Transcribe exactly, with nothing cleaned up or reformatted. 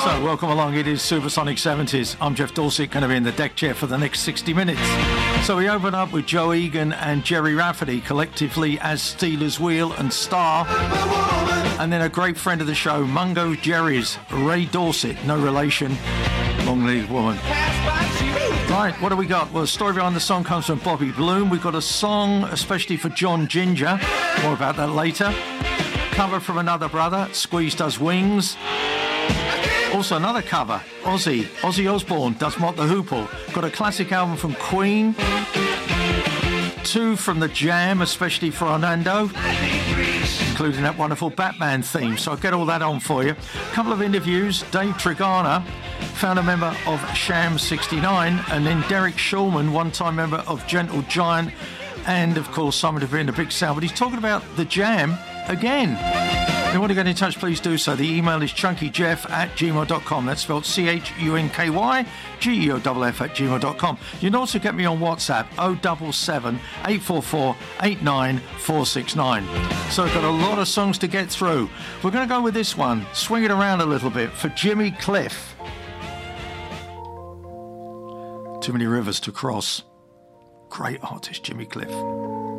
So, welcome along. It is Supersonic seventies. I'm Jeff Dorset, going to be in the deck chair for the next sixty minutes. So, we open up with Joe Egan and Jerry Rafferty, collectively as Steelers Wheel and Star. And then a great friend of the show, Mungo Jerry's Ray Dorset, no relation, long-legged woman. Right, what do we got? Well, the story behind the song comes from Bobby Bloom. We've got a song especially for John Ginger. More about that later. Cover from another brother, Squeeze Does Wings. Also another cover, Ozzy. Ozzy Osbourne does Mott the Hoople. Got a classic album from Queen. Two from The Jam, especially for Orlando, including that wonderful Batman theme. So I'll get all that on for you. A couple of interviews. Dave Trigana, founder member of Sham sixty-nine, and then Derek Shulman, one-time member of Gentle Giant, and of course someone to be in the Big Sound. But he's talking about The Jam again. If you want to get in touch, please do so. The email is chunkyjeff at gmail dot com. That's spelled C H U N K Y G E O F F at gmail dot com. You can also get me on WhatsApp, oh seven seven, eight four four, eight nine four six nine. So I've got a lot of songs to get through. We're going to go with this one, swing it around a little bit, for Jimmy Cliff. Too many rivers to cross. Great artist, Jimmy Cliff.